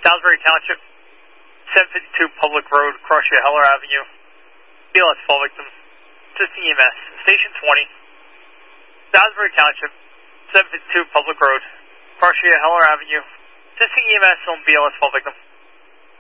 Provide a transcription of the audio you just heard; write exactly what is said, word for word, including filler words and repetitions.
Salisbury Township, seven fifty-two Public Road, Crossview Heller Avenue. B L S fall victim. Assisting E M S. Station twenty. Salisbury Township, seven fifty-two Public Road, Crossview Heller Avenue. Assisting E M S on B L S fall victim.